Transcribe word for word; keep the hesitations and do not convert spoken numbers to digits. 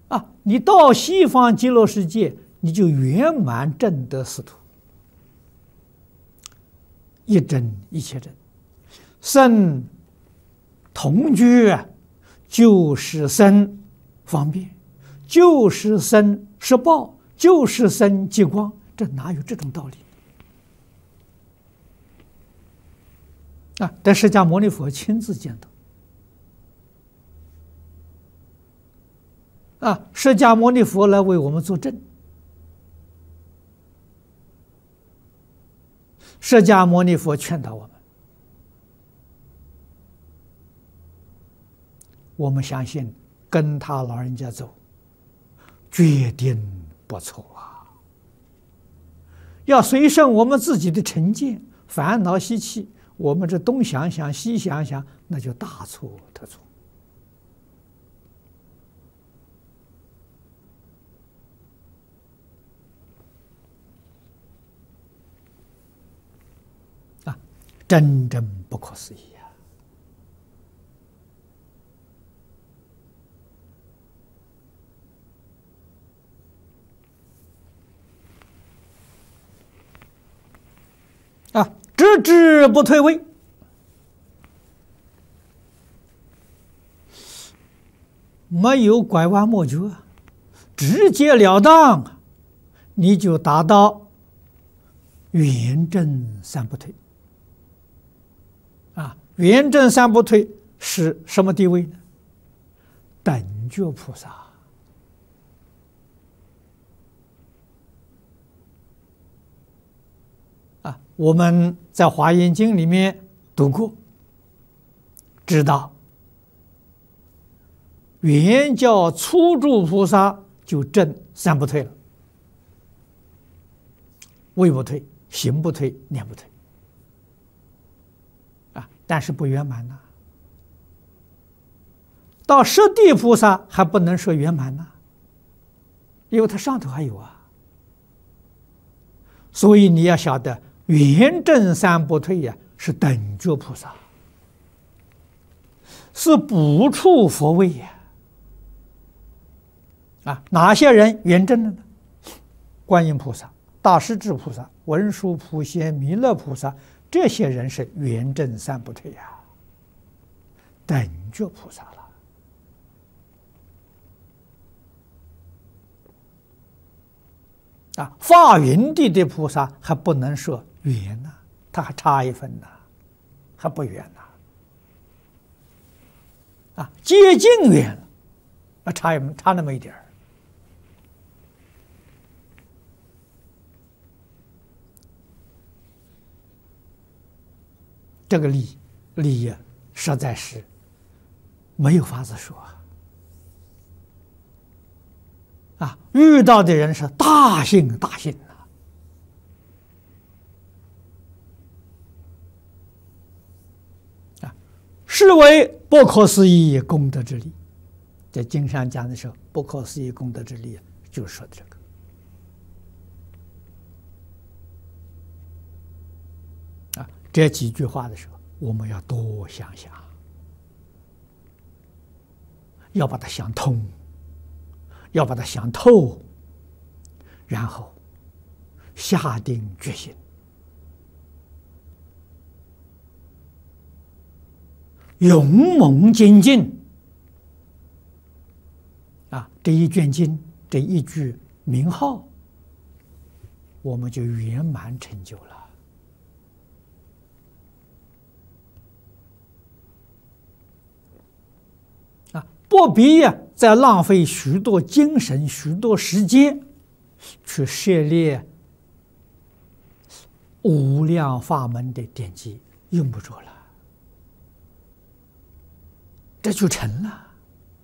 啊，你到西方极乐世界，你就圆满证得四土，一真一切真，生同居就是生方便，就是生实报，就是生极光，这哪有这种道理啊？但释迦牟尼佛亲自见到。啊，释迦牟尼佛来为我们作证。释迦牟尼佛劝导我们，我们相信跟他老人家走，决定不错啊。要随顺我们自己的成见、烦恼习气，我们这东想想西想想，那就大错特错。真正不可思议啊！啊，直至不退位，没有拐弯抹角，直截了当，你就达到圆正三不退。啊，圆正三不退是什么地位呢？等觉菩萨。啊，我们在《华严经》里面读过，知道圆教初住菩萨就证三不退了，位不退，行不退，念不退。但是不圆满呐，到十地菩萨还不能说圆满呐，因为它上头还有啊。所以你要晓得，圆正三不退呀，是等觉菩萨，是不处佛位呀。啊，哪些人圆正了呢？观音菩萨、大势至菩萨、文殊普贤、弥勒菩萨。这些人是圆正三不退呀，等觉菩萨了。啊，发云地的菩萨还不能说圆呢，他还差一分呢，还不圆呢。啊，接近圆了，啊，差一差那么一点儿。这个理理呀，实在是没有法子说啊！啊，遇到的人是大信大信呐！啊，是为不可思议功德之力。在经上讲的时候，不可思议功德之力，就是说的这个。啊，这几句话的时候，我们要多想想，要把它想通，要把它想透，然后下定决心，勇猛精进。啊，这一卷经，这一句名号，我们就圆满成就了。不必呀，再浪费许多精神、许多时间去涉猎无量法门的典籍，用不着了，这就成了。